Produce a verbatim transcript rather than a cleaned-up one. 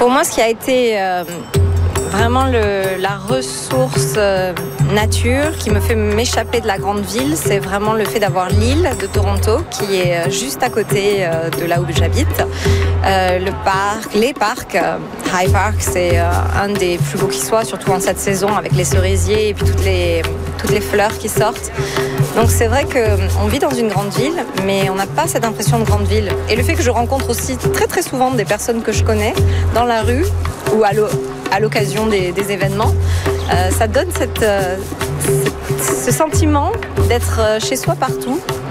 Pour moi, ce qui a été euh, vraiment le, la ressource euh, nature qui me fait m'échapper de la grande ville, c'est vraiment le fait d'avoir l'île de Toronto qui est juste à côté euh, de là où j'habite. Euh, le parc, les parcs, euh, High Park, c'est euh, un des plus beaux qui soit, surtout en cette saison avec les cerisiers et puis toutes les, toutes les fleurs qui sortent. Donc c'est vrai qu'on vit dans une grande ville, mais on n'a pas cette impression de grande ville. Et le fait que je rencontre aussi très très souvent des personnes que je connais dans la rue ou à, l'o- à l'occasion des, des événements, euh, ça donne cette, euh, cette, ce sentiment d'être chez soi partout.